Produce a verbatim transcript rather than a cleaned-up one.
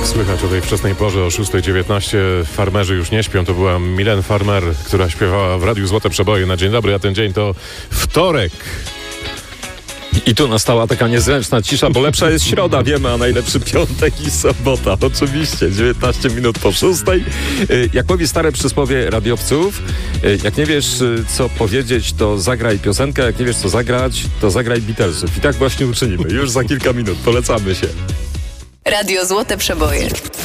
Jak słychać o tej wczesnej porze o szósta dziewiętnaście farmerzy już nie śpią. To była Milen Farmer, która śpiewała w Radiu Złote Przeboje na dzień dobry, a ten dzień to wtorek. I tu nastała taka niezręczna cisza, bo lepsza jest środa, wiemy, a najlepszy piątek i sobota. Oczywiście, dziewiętnaście minut po szóstej. Jak mówi stare przysłowie radiowców, jak nie wiesz, co powiedzieć, to zagraj piosenkę, jak nie wiesz, co zagrać, to zagraj Beatlesów. I tak właśnie uczynimy. Już za kilka minut. Polecamy się. Radio Złote Przeboje.